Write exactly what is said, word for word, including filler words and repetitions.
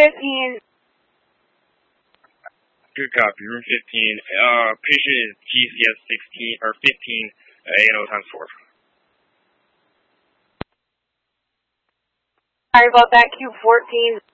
fifteen. Good copy. Room fifteen. Uh, patient is G C S sixteen or fifteen. Uh, A N O times four. Sorry about that. Cube fourteen.